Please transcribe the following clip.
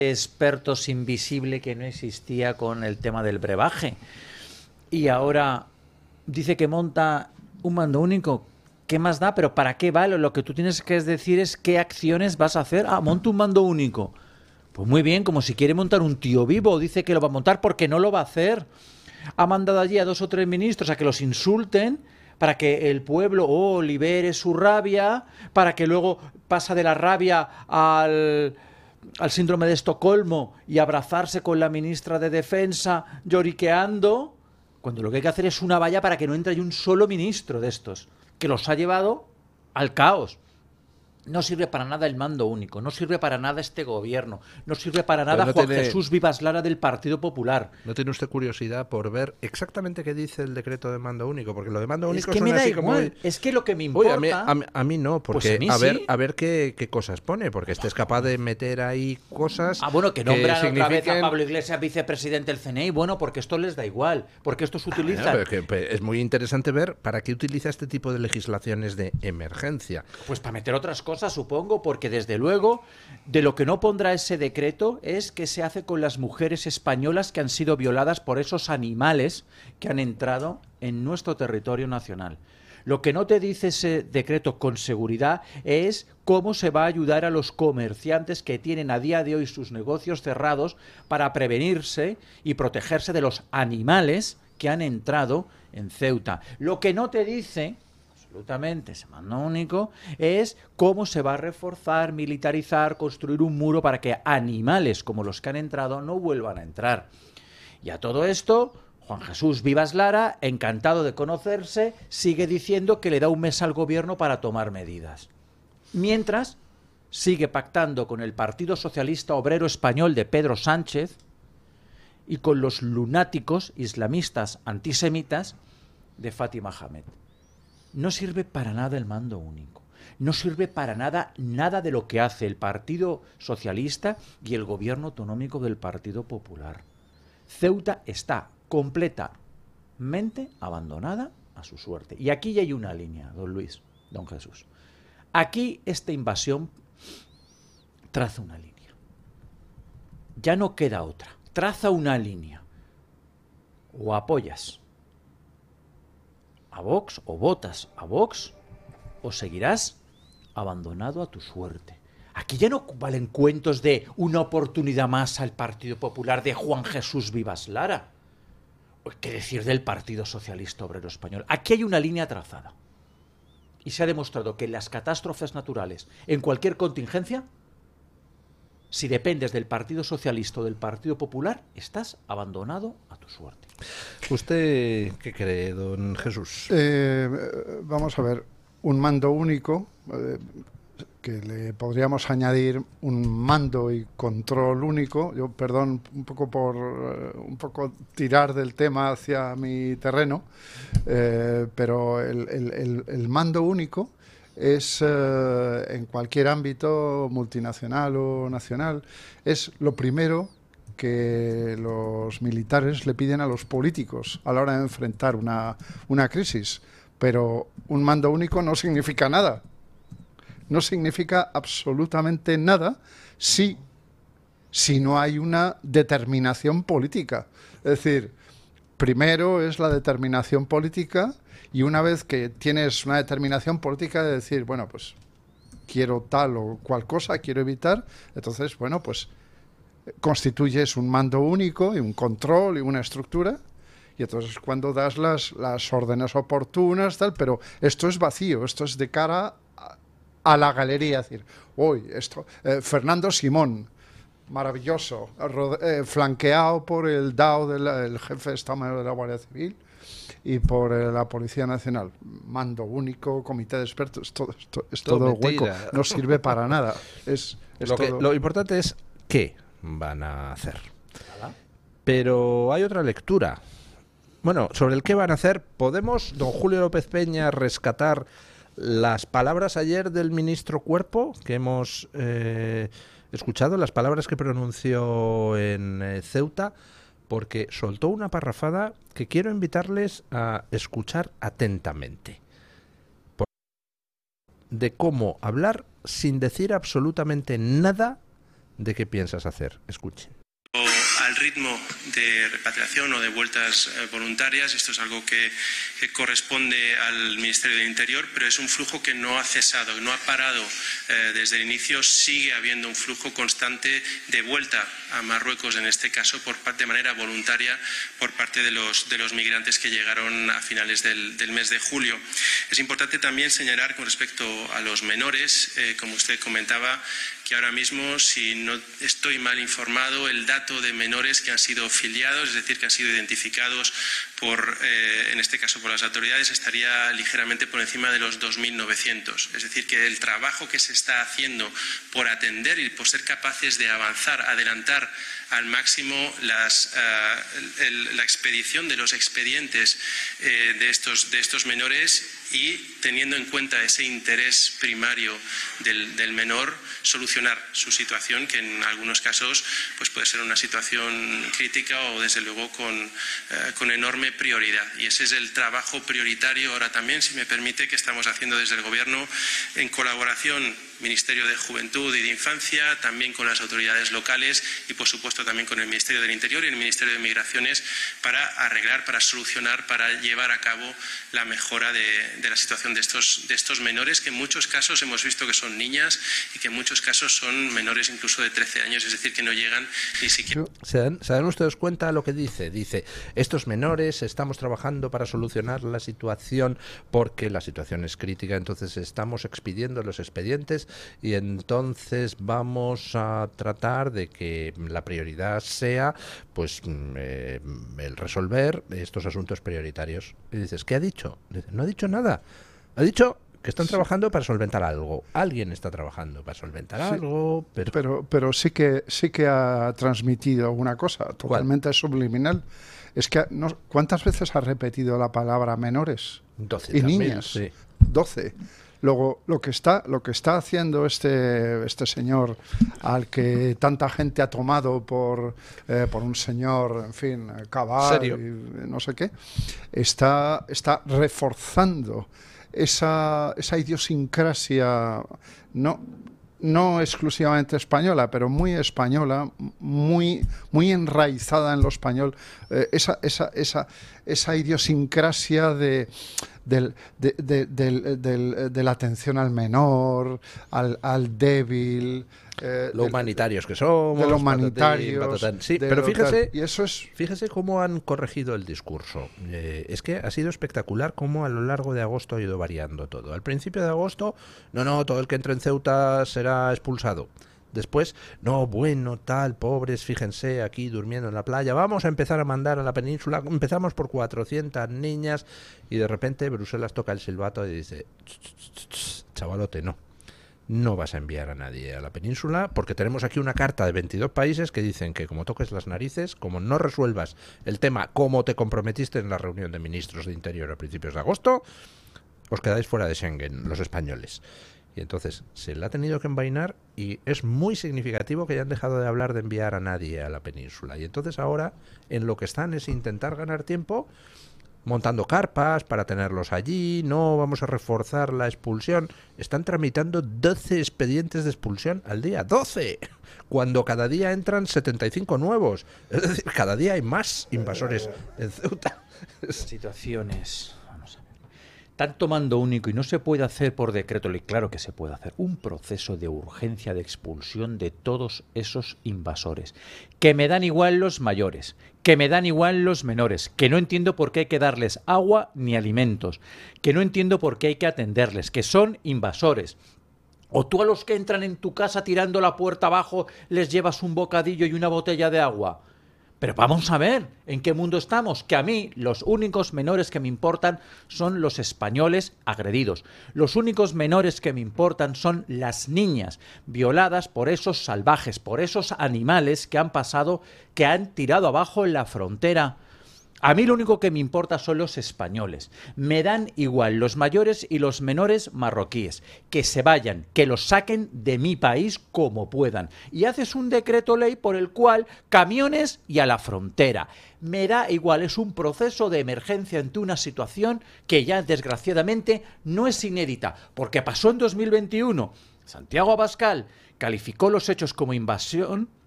expertos invisible que no existía con el tema del brebaje. Y ahora dice que monta un mando único. ¿Qué más da? ¿Pero para qué vale? Lo que tú tienes que decir es qué acciones vas a hacer. Monta un mando único. Pues muy bien, como si quiere montar un tío vivo. Dice que lo va a montar porque no lo va a hacer. Ha mandado allí a 2 o 3 ministros a que los insulten para que el pueblo libere su rabia, para que luego pasa de la rabia al síndrome de Estocolmo y abrazarse con la ministra de Defensa lloriqueando, cuando lo que hay que hacer es una valla para que no entre un solo ministro de estos, que los ha llevado al caos. No sirve para nada el mando único, no sirve para nada este gobierno, no sirve para nada no Juan Jesús Vivas Lara del Partido Popular. ¿No tiene usted curiosidad por ver exactamente qué dice el decreto de mando único? Porque lo de mando único es que me da así igual, es que lo que me importa... Oye, a mí no, porque pues a ver qué cosas pone, porque este es capaz de meter ahí cosas... bueno, que nombran signifiquen... otra vez a Pablo Iglesias vicepresidente del CNI, bueno, porque esto les da igual, porque esto se utiliza... es muy interesante ver para qué utiliza este tipo de legislaciones de emergencia. Pues para meter otras cosas, supongo, porque desde luego de lo que no pondrá ese decreto es qué se hace con las mujeres españolas que han sido violadas por esos animales que han entrado en nuestro territorio nacional. Lo que no te dice ese decreto con seguridad es cómo se va a ayudar a los comerciantes que tienen a día de hoy sus negocios cerrados para prevenirse y protegerse de los animales que han entrado en Ceuta. Lo que no te dice... absolutamente, ese mando único, es cómo se va a reforzar, militarizar, construir un muro para que animales como los que han entrado no vuelvan a entrar. Y a todo esto, Juan Jesús Vivas Lara, encantado de conocerse, sigue diciendo que le da un mes al gobierno para tomar medidas. Mientras, sigue pactando con el Partido Socialista Obrero Español de Pedro Sánchez y con los lunáticos islamistas antisemitas de Fátima Hamed. No sirve para nada el mando único. No sirve para nada de lo que hace el Partido Socialista y el gobierno autonómico del Partido Popular. Ceuta está completamente abandonada a su suerte. Y aquí ya hay una línea, don Luis, don Jesús. Aquí esta invasión traza una línea. Ya no queda otra. Traza una línea. O apoyas a Vox, o votas a Vox, o seguirás abandonado a tu suerte. Aquí ya no valen cuentos de una oportunidad más al Partido Popular de Juan Jesús Vivas Lara. ¿Qué decir del Partido Socialista Obrero Español? Aquí hay una línea trazada. Y se ha demostrado que en las catástrofes naturales, en cualquier contingencia, si dependes del Partido Socialista o del Partido Popular, estás abandonado a tu suerte. ¿Usted qué cree, don Jesús? Vamos a ver, un mando único, que le podríamos añadir un mando y control único. Yo, perdón, un poco tirar del tema hacia mi terreno, pero el mando único es en cualquier ámbito multinacional o nacional, es lo primero que los militares le piden a los políticos a la hora de enfrentar una crisis. Pero un mando único no significa nada. No significa absolutamente nada si no hay una determinación política. Es decir, primero es la determinación política, y una vez que tienes una determinación política de decir, bueno, pues quiero tal o cual cosa, quiero evitar, entonces, bueno, pues constituyes un mando único y un control y una estructura, y entonces cuando das las órdenes oportunas, tal, pero esto es vacío, esto es de cara a la galería, es decir, Fernando Simón, maravilloso, flanqueado por el DAO, el jefe de Estado Mayor de la Guardia Civil, y por la Policía Nacional. Mando único, comité de expertos, es todo hueco, no sirve para nada. Lo importante es qué van a hacer. Pero hay otra lectura. Bueno, sobre el qué van a hacer, ¿podemos, don Julio López Peña, rescatar las palabras ayer del ministro Cuerpo que hemos escuchado, las palabras que pronunció en Ceuta? Porque soltó una parrafada que quiero invitarles a escuchar atentamente. De cómo hablar sin decir absolutamente nada de qué piensas hacer. Escuchen. Al ritmo de repatriación o de vueltas voluntarias. Esto es algo que corresponde al Ministerio del Interior, pero es un flujo que no ha cesado, no ha parado desde el inicio. Sigue habiendo un flujo constante de vuelta a Marruecos, en este caso de manera voluntaria, por parte de los migrantes que llegaron a finales del mes de julio. Es importante también señalar con respecto a los menores, como usted comentaba, que ahora mismo, si no estoy mal informado, el dato de menores que han sido filiados, es decir, que han sido identificados en este caso por las autoridades, estaría ligeramente por encima de los 2.900. Es decir, que el trabajo que se está haciendo por atender y por ser capaces de avanzar, adelantar al máximo la expedición de los expedientes de estos menores, y teniendo en cuenta ese interés primario del menor, solucionar su situación, que en algunos casos pues puede ser una situación crítica o desde luego con enorme prioridad. Y ese es el trabajo prioritario ahora también, si me permite, que estamos haciendo desde el Gobierno en colaboración Ministerio de Juventud y de Infancia, también con las autoridades locales y por supuesto también con el Ministerio del Interior y el Ministerio de Migraciones, para arreglar, para solucionar, para llevar a cabo la mejora de la situación de estos menores, que en muchos casos hemos visto que son niñas y que en muchos casos son menores incluso de 13 años, es decir, que no llegan ni siquiera. ¿Se dan ustedes cuenta lo que dice? Dice, estos menores estamos trabajando para solucionar la situación porque la situación es crítica, entonces estamos expidiendo los expedientes y entonces vamos a tratar de que la prioridad sea pues el resolver estos asuntos prioritarios. Y dices, ¿qué ha dicho? Dice, no ha dicho nada. Ha dicho que están trabajando para solventar algo. Alguien está trabajando para solventar algo, pero sí que ha transmitido una cosa totalmente subliminal. Es que ¿cuántas veces ha repetido la palabra menores? 12 y también, niñas. Sí. 12. Luego, lo que está haciendo este señor, al que tanta gente ha tomado por un señor, en fin, cabal, y no sé qué, está reforzando esa idiosincrasia, no exclusivamente española, pero muy española, muy enraizada en lo español, esa idiosincrasia de la atención al menor, al débil, lo humanitarios que somos, de lo humanitarios, patatán. Sí, pero fíjese, y eso es... fíjese cómo han corregido el discurso. Es que ha sido espectacular cómo a lo largo de agosto ha ido variando todo. Al principio de agosto, no, todo el que entre en Ceuta será expulsado. Después, no, bueno, tal, pobres, fíjense, aquí durmiendo en la playa, vamos a empezar a mandar a la península, empezamos por 400 niñas, y de repente Bruselas toca el silbato y dice, chavalote, no vas a enviar a nadie a la península, porque tenemos aquí una carta de 22 países que dicen que como toques las narices, como no resuelvas el tema como te comprometiste en la reunión de ministros de Interior a principios de agosto, os quedáis fuera de Schengen, los españoles. Y entonces se le ha tenido que envainar, y es muy significativo que hayan dejado de hablar de enviar a nadie a la península. Y entonces ahora en lo que están es intentar ganar tiempo montando carpas para tenerlos allí. No, vamos a reforzar la expulsión. Están tramitando 12 expedientes de expulsión al día. ¡12! Cuando cada día entran 75 nuevos. Es decir, cada día hay más invasores en Ceuta. Situaciones... Tanto mando único, y no se puede hacer por decreto, y claro que se puede hacer, un proceso de urgencia de expulsión de todos esos invasores, que me dan igual los mayores, que me dan igual los menores, que no entiendo por qué hay que darles agua ni alimentos, que no entiendo por qué hay que atenderles, que son invasores. O tú a los que entran en tu casa tirando la puerta abajo les llevas un bocadillo y una botella de agua. Pero vamos a ver en qué mundo estamos, que a mí los únicos menores que me importan son los españoles agredidos. Los únicos menores que me importan son las niñas violadas por esos salvajes, por esos animales que han pasado, que han tirado abajo en la frontera. A mí lo único que me importa son los españoles. Me dan igual los mayores y los menores marroquíes. Que se vayan, que los saquen de mi país como puedan. Y haces un decreto ley por el cual camiones y a la frontera. Me da igual, es un proceso de emergencia ante una situación que ya desgraciadamente no es inédita, porque pasó en 2021. Santiago Abascal calificó los hechos como invasión